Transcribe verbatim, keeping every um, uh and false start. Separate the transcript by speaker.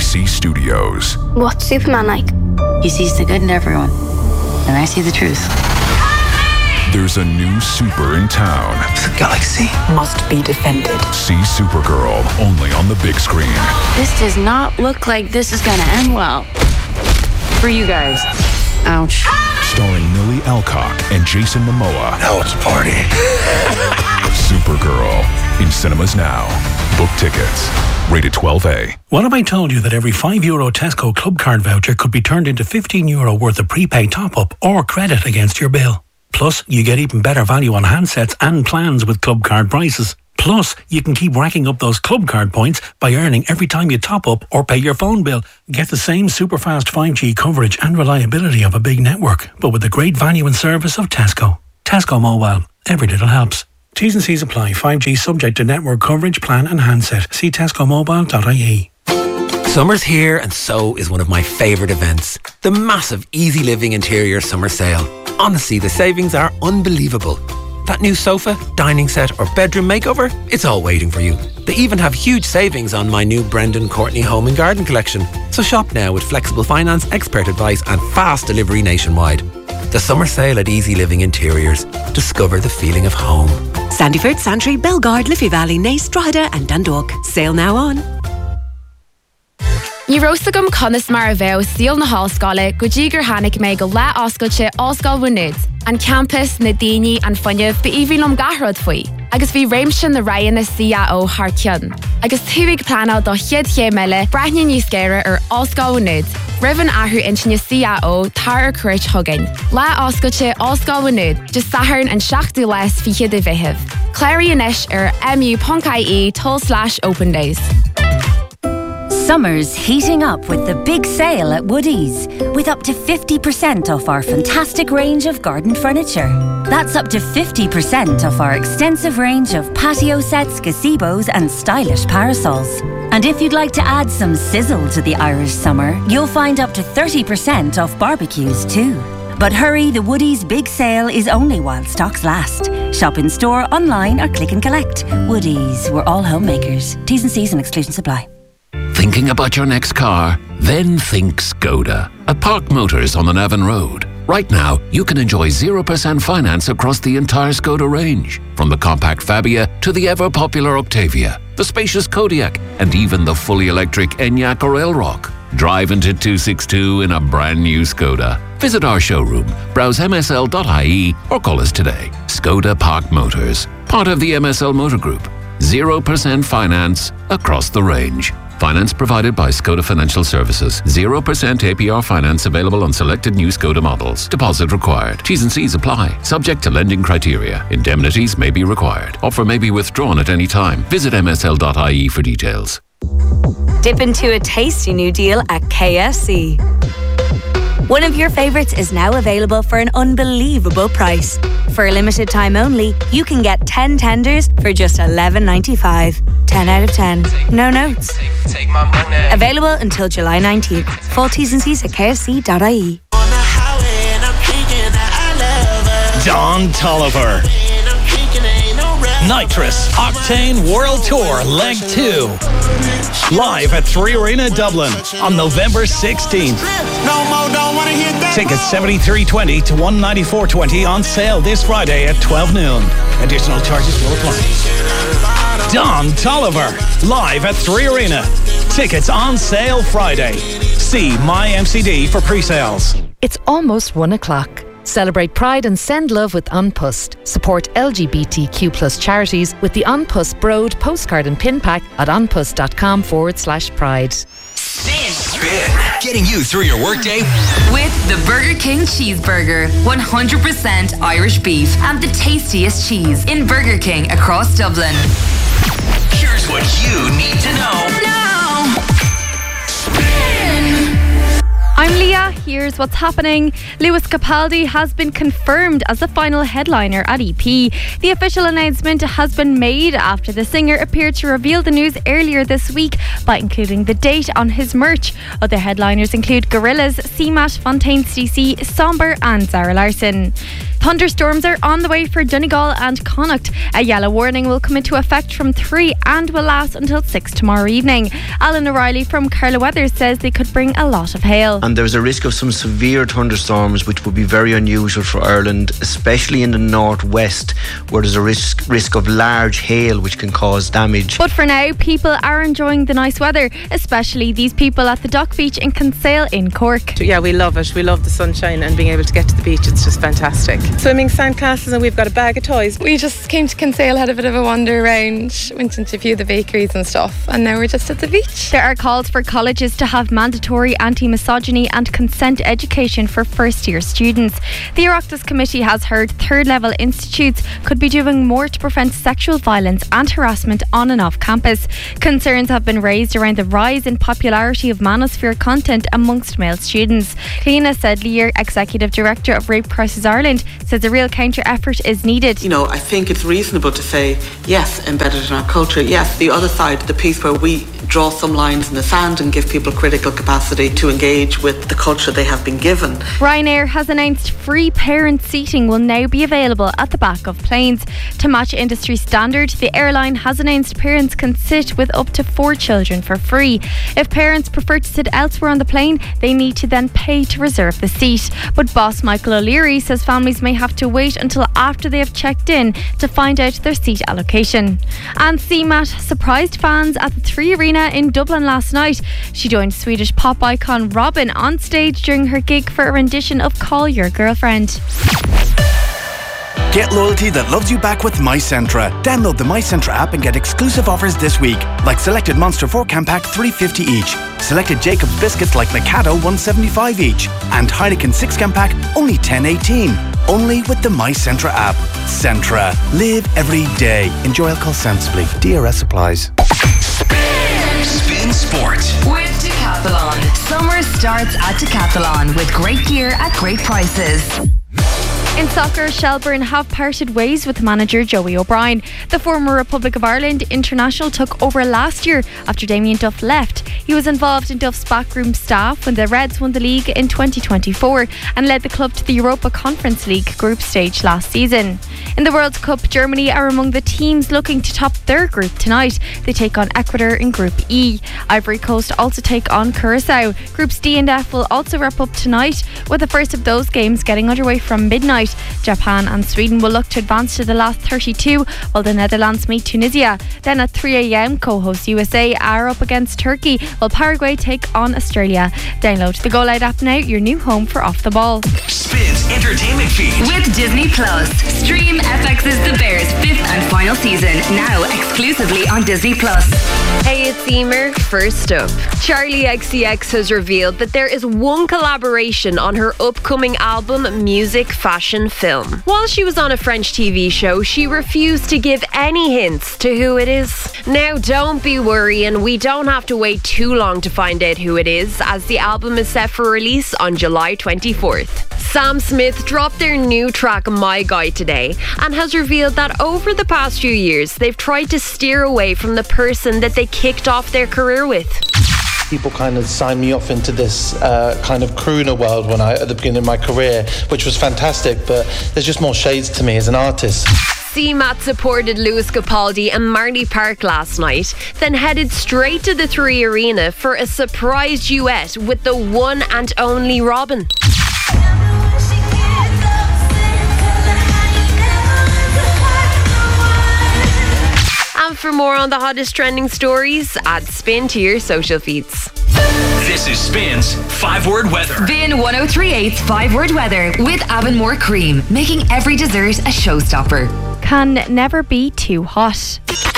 Speaker 1: C Studios.
Speaker 2: What's Superman like?
Speaker 3: He sees the good in everyone, and I see the truth.
Speaker 1: There's a new super in town.
Speaker 4: The galaxy must be defended.
Speaker 1: See Supergirl, only on the big screen.
Speaker 3: This does not look like this is gonna end well. For you guys. Ouch.
Speaker 1: Starring Millie Alcock and Jason Momoa.
Speaker 5: Now it's a party.
Speaker 1: Supergirl, in cinemas now. Book tickets. Rated twelve A.
Speaker 6: What if I told you that every five euro Tesco Club Card voucher could be turned into fifteen euro worth of prepaid top-up or credit against your bill? Plus, you get even better value on handsets and plans with Club Card prices. Plus, you can keep racking up those Club Card points by earning every time you top up or pay your phone bill. Get the same super fast five G coverage and reliability of a big network, but with the great value and service of Tesco. Tesco Mobile. Every little helps. T's and C's apply. five G subject to network coverage, plan and handset. See tesco mobile dot I E.
Speaker 7: Summer's here and so is one of my favourite events. The massive Easy Living Interior Summer Sale. Honestly, the savings are unbelievable. That new sofa, dining set or bedroom makeover, it's all waiting for you. They even have huge savings on my new Brendan Courtney Home and Garden collection. So shop now with flexible finance, expert advice and fast delivery nationwide. The summer sale at Easy Living Interiors. Discover the feeling of home.
Speaker 8: Sandyford, Santry, Belgard, Liffey Valley, Naas, Drogheda and Dundalk. Sale now on.
Speaker 9: Ní rósagam conas mar a bheith síl na hallscoile go dtí gur tháinig mé go le oscailte Oscail Bhuinead, an campus na daoine an fuinneamh ba íbhílumm gathród faoi. Agus bhí réimse na raighan na C A O thar ceann. Agus thuigh planál do chiad ché meile breithne níos géire ar Oscail Bhuinead. Rivan athú inchne C A O tar ar cuirt thugain. Le oscailte Oscail Bhuinead, just saharn an seachtú les fiche de bheitheamh. Cléirí inis ar mu.ie toll slash open days.
Speaker 10: Summer's heating up with the big sale at Woodies, with up to fifty percent off our fantastic range of garden furniture. That's up to fifty percent off our extensive range of patio sets, gazebos and stylish parasols. And if you'd like to add some sizzle to the Irish summer, you'll find up to thirty percent off barbecues too. But hurry, the Woodies big sale is only while stocks last. Shop in store, online or click and collect. Woodies, we're all homemakers. T's and C's and exclusions apply.
Speaker 11: Thinking about your next car? Then think Skoda. At Park Motors on the Navan Road. Right now, you can enjoy zero percent finance across the entire Skoda range. From the compact Fabia to the ever-popular Octavia, the spacious Kodiaq, and even the fully electric Enyaq or Elrock. Drive into two sixty-two in a brand new Skoda. Visit our showroom, browse m s l dot I E or call us today. Skoda Park Motors, part of the M S L Motor Group. zero percent finance across the range. Finance provided by Skoda Financial Services. zero percent A P R finance available on selected new Skoda models. Deposit required. T's and C's apply. Subject to lending criteria. Indemnities may be required. Offer may be withdrawn at any time. Visit m s l dot I E for details.
Speaker 12: Dip into a tasty new deal at K F C. One of your favourites is now available for an unbelievable price. For a limited time only, you can get ten tenders for just eleven ninety-five. ten out of ten. No notes.
Speaker 13: Take, take my money.
Speaker 12: Available until July nineteenth. Full T's and C's at k f c dot I E.
Speaker 14: Don Tolliver. Nitrous Octane World Tour Leg two. Live at Three Arena Dublin on November sixteenth. Tickets seventy-three twenty to one ninety-four twenty on sale this Friday at twelve noon. Additional charges will apply. Don Tolliver, live at Three Arena. Tickets on sale Friday. See My M C D for pre-sales.
Speaker 15: It's almost one o'clock. Celebrate Pride and send love with An Post. Support L G B T Q plus charities with the An Post Broad postcard and pin pack at anpost.com forward slash pride.
Speaker 16: Spin. Spin. Getting you through your workday
Speaker 17: with the Burger King Cheeseburger. one hundred percent Irish beef and the tastiest cheese in Burger King across Dublin.
Speaker 16: Here's what you need to know.
Speaker 17: Now.
Speaker 18: Spin. I'm Leah, here's what's happening. Lewis Capaldi has been confirmed as the final headliner at E P. The official announcement has been made after the singer appeared to reveal the news earlier this week by including the date on his merch. Other headliners include Gorillaz, C M A T, Fontaine C C, Somber and Zara Larsson. Thunderstorms are on the way for Donegal and Connacht. A yellow warning will come into effect from three and will last until six tomorrow evening. Alan O'Reilly from Carla Weathers says they could bring a lot of hail.
Speaker 2: And there's a risk of some severe thunderstorms, which would be very unusual for Ireland, especially in the northwest, where there's a risk risk of large hail which can cause damage.
Speaker 18: But for now, people are enjoying the nice weather, especially these people at the Dock Beach in Kinsale in Cork.
Speaker 5: Yeah, we love it. We love the sunshine and being able to get to the beach. It's just fantastic. Swimming, sand castles, and we've got a bag of toys.
Speaker 13: We just came to Kinsale, had a bit of a wander around, went into a few of the bakeries and stuff, and now we're just at the beach.
Speaker 18: There are calls for colleges to have mandatory anti-misogyny and consent education for first-year students. The Oireachtas Committee has heard third-level institutes could be doing more to prevent sexual violence and harassment on and off campus. Concerns have been raised around the rise in popularity of manosphere content amongst male students. Cliona Sedlier, Executive Director of Rape Crisis Ireland, says a real counter-effort is needed.
Speaker 19: You know, I think it's reasonable to say, yes, embedded in our culture, yes, the other side, the piece where we draw some lines in the sand and give people critical capacity to engage with the culture they have been given.
Speaker 18: Ryanair has announced free parent seating will now be available at the back of planes. To match industry standard, the airline has announced parents can sit with up to four children for free. If parents prefer to sit elsewhere on the plane, they need to then pay to reserve the seat. But boss Michael O'Leary says families may have to wait until after they have checked in to find out their seat allocation. And C MAT surprised fans at the Three Arena in Dublin last night. She joined Swedish pop icon Robyn on stage during her gig for a rendition of Call Your Girlfriend.
Speaker 20: Get loyalty that loves you back with MyCentra. Download the MyCentra app and get exclusive offers this week, like selected Monster four can pack three fifty each, selected Jacob's biscuits like Mikado one seventy-five each, and Heineken six can pack only ten eighteen. Only with the MyCentra app. Centra. Live every day. Enjoy alcohol sensibly. D R S applies.
Speaker 16: Spin Sport
Speaker 17: with Decathlon. Summer starts at Decathlon with great gear at great prices.
Speaker 18: In soccer, Shelbourne have parted ways with manager Joey O'Brien. The former Republic of Ireland international took over last year after Damien Duff left. He was involved in Duff's backroom staff when the Reds won the league in twenty twenty-four and led the club to the Europa Conference League group stage last season. In the World Cup, Germany are among the teams looking to top their group tonight. They take on Ecuador in Group E. Ivory Coast also take on Curacao. Groups D and F will also wrap up tonight, with the first of those games getting underway from midnight. Japan and Sweden will look to advance to the last thirty-two, while the Netherlands meet Tunisia. Then at three a.m, co-host U S A are up against Turkey, while Paraguay take on Australia. Download the Go Loud app now, your new home for Off the Ball.
Speaker 16: Spins entertainment feed
Speaker 17: with Disney Plus. Stream F X's The Bears fifth and final season now exclusively on Disney Plus.
Speaker 21: Hey, it's Emer. First up, Charli X C X has revealed that there is one collaboration on her upcoming album Music Fashion Film. While she was on a French T V show, she refused to give any hints to who it is. Now, don't be worrying, we don't have to wait too long to find out who it is, as the album is set for release on July twenty-fourth. Sam Smith dropped their new track My Guy today and has revealed that over the past few years they've tried to steer away from the person that they kicked off their career with.
Speaker 22: People kind of signed me off into this uh, kind of crooner world when I at the beginning of my career, which was fantastic, but there's just more shades to me as an artist.
Speaker 21: C MAT supported Lewis Capaldi and Marnie Park last night, then headed straight to the Three Arena for a surprise duet with the one and only Robyn. And for more on the hottest trending stories, add Spin to your social feeds.
Speaker 16: This is Spin's five word weather.
Speaker 17: Spin one oh three point eight's five word weather with Avonmore Cream, making every dessert a showstopper.
Speaker 18: Can never be too hot.